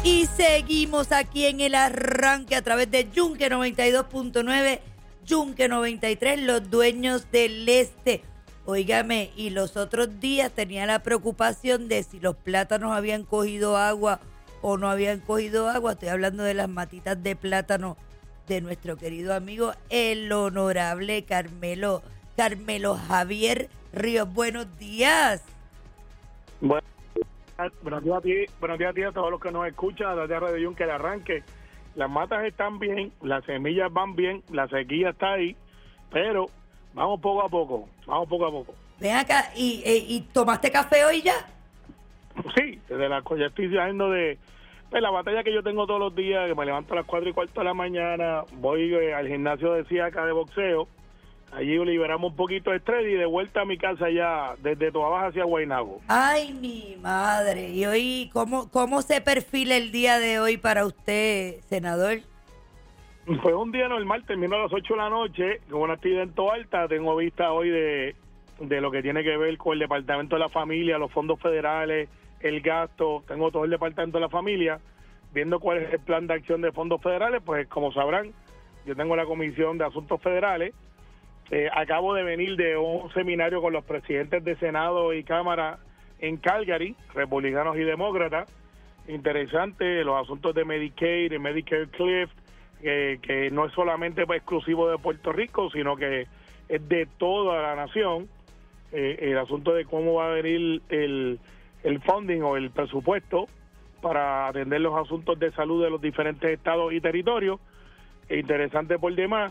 Y seguimos aquí en el arranque a través de Yunque 92.9, Yunque 93, los dueños del este. Óigame, y los otros días tenía la preocupación de si los plátanos habían cogido agua o no habían cogido agua. Estoy hablando de las matitas de plátano de nuestro querido amigo, el honorable Carmelo Javier Ríos. Buenos días. Buenos días a ti, a todos los que nos escuchan desde Radio Yunque, el arranque. Las matas están bien, las semillas van bien, la sequía está ahí, pero vamos poco a poco. Ven acá, ¿y tomaste café hoy ya? Sí, ya estoy saliendo de la batalla que yo tengo todos los días, que me levanto a las 4:15 de la mañana, voy al gimnasio de Siaca de boxeo, allí liberamos un poquito de estrés y de vuelta a mi casa ya, desde Toa Baja hacia Guaynabo. Ay, mi madre. ¿Y hoy cómo se perfila el día de hoy para usted, senador? Fue un día normal, terminó a las 8 de la noche, con una actividad en Toa Alta. Tengo vista hoy de lo que tiene que ver con el Departamento de la Familia, los fondos federales, el gasto. Tengo todo el Departamento de la Familia, viendo cuál es el plan de acción de fondos federales. Pues como sabrán, yo tengo la Comisión de Asuntos Federales. Acabo de venir de un seminario con los presidentes de Senado y Cámara en Calgary, republicanos y demócratas. Interesante, los asuntos de Medicaid, de Medicare Cliff, que no es solamente exclusivo de Puerto Rico, sino que es de toda la nación. El asunto de cómo va a venir el funding o el presupuesto para atender los asuntos de salud de los diferentes estados y territorios. Interesante por demás.